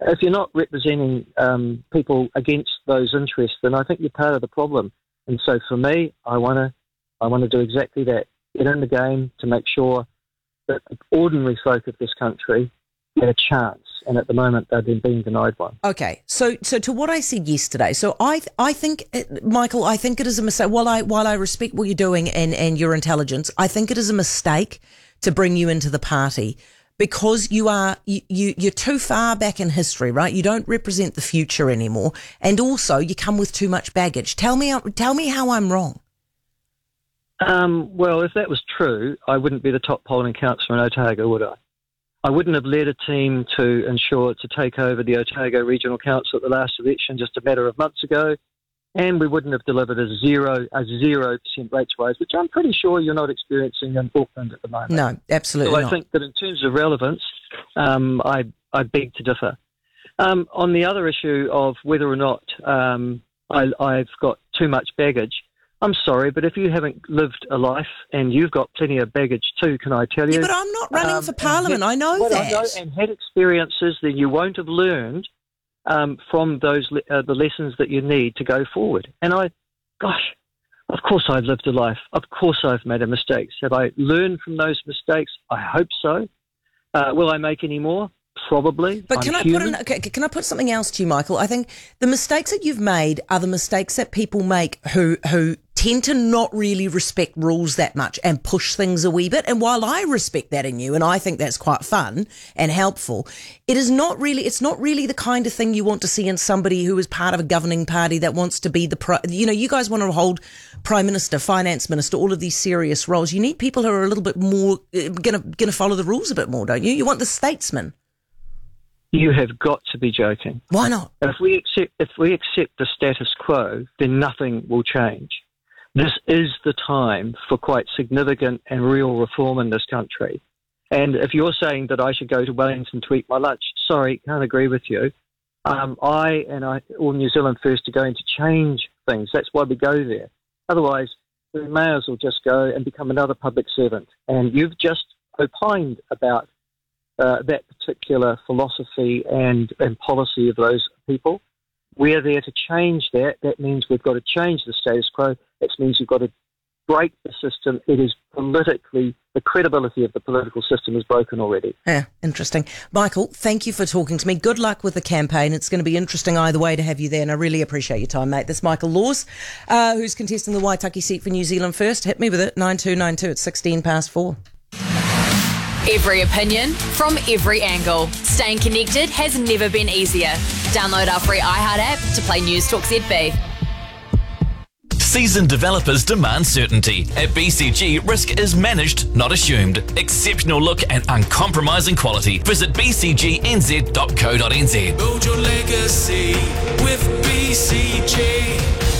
if you're not representing people against those interests, then I think you're part of the problem. And so for me, I want to do exactly that. Get in the game to make sure that the ordinary folk of this country get a chance. And at the moment, they've been denied one. Okay, so to what I said yesterday, so I think, Michael, I think it is a mistake. While I respect what you're doing and your intelligence, I think it is a mistake to bring you into the party because you're too far back in history, right? You don't represent the future anymore, and also you come with too much baggage. Tell me how I'm wrong. Well, if that was true, I wouldn't be the top polling councillor in Otago, would I? I wouldn't have led a team to ensure to take over the Otago Regional Council at the last election just a matter of months ago, and we wouldn't have delivered a 0% rates rise, which I'm pretty sure you're not experiencing in Auckland at the moment. No, absolutely not. So I think that in terms of relevance, I beg to differ. On the other issue of whether or not I've got too much baggage, I'm sorry, but if you haven't lived a life and you've got plenty of baggage too, can I tell you? Yeah, but I'm not running for Parliament. I know that. And had experiences that you won't have learned from those the lessons that you need to go forward. And of course I've lived a life. Of course I've made mistakes. Have I learned from those mistakes? I hope so. Will I make any more? Probably. But can I put something else to you, Michael? I think the mistakes that you've made are the mistakes that people make who tend to not really respect rules that much and push things a wee bit. And while I respect that in you, and I think that's quite fun and helpful, it's not really the kind of thing you want to see in somebody who is part of a governing party that wants to be you guys want to hold Prime Minister, Finance Minister, all of these serious roles. You need people who are a little bit more going to follow the rules a bit more, don't you? You want the statesman. You have got to be joking. Why not? If we accept the status quo, then nothing will change. This is the time for quite significant and real reform in this country. And if you're saying that I should go to Wellington to eat my lunch, sorry, can't agree with you. All New Zealand First are going to change things. That's why we go there. Otherwise, we may as well just go and become another public servant. And you've just opined about that particular philosophy and policy of those people. We're there to change that. That means we've got to change the status quo. That means we've got to break the system. It is politically, the credibility of the political system is broken already. Yeah, interesting. Michael, thank you for talking to me. Good luck with the campaign. It's going to be interesting either way to have you there, and I really appreciate your time, mate. This is Michael Laws, who's contesting the Waitaki seat for New Zealand First. Hit me with it, 9292 at 4:16. Every opinion from every angle. Staying connected has never been easier. Download our free iHeart app to play News Talk ZB. Seasoned developers demand certainty. At BCG, risk is managed, not assumed. Exceptional look and uncompromising quality. Visit bcgnz.co.nz. Build your legacy with BCG.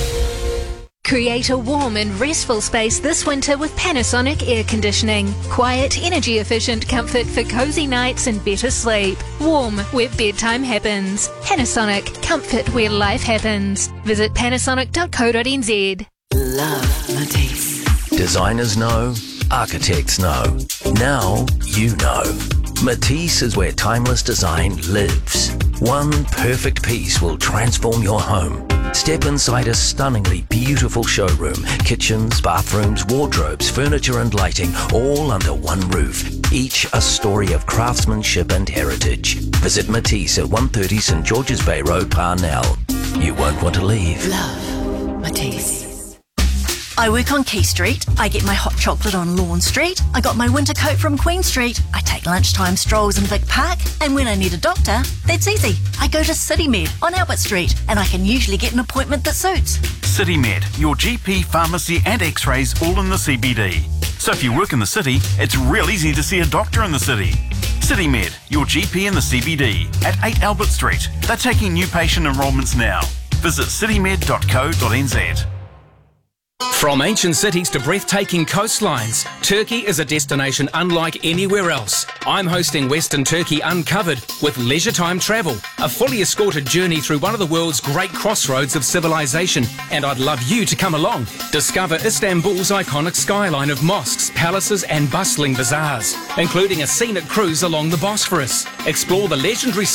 Create a warm and restful space this winter with Panasonic air conditioning. Quiet, energy efficient comfort for cozy nights and better sleep. Warm where bedtime happens. Panasonic, comfort where life happens. Visit panasonic.co.nz. Love Matisse. Designers know, architects know. Now you know. Matisse is where timeless design lives. One perfect piece will transform your home. Step inside a stunningly beautiful showroom. Kitchens, bathrooms, wardrobes, furniture and lighting, all under one roof. Each a story of craftsmanship and heritage. Visit Matisse at 130 St George's Bay Road, Parnell. You won't want to leave. Love Matisse. I work on Key Street. I get my hot chocolate on Lawn Street. I got my winter coat from Queen Street. I take lunchtime strolls in Vic Park. And when I need a doctor, that's easy. I go to CityMed on Albert Street, and I can usually get an appointment that suits. CityMed, your GP, pharmacy and x-rays all in the CBD. So if you work in the city, it's real easy to see a doctor in the city. CityMed, your GP in the CBD at 8 Albert Street. They're taking new patient enrolments now. Visit citymed.co.nz. From ancient cities to breathtaking coastlines, Turkey is a destination unlike anywhere else. I'm hosting Western Turkey Uncovered with Leisure Time Travel, a fully escorted journey through one of the world's great crossroads of civilization, and I'd love you to come along. Discover Istanbul's iconic skyline of mosques, palaces and bustling bazaars, including a scenic cruise along the Bosphorus. Explore the legendary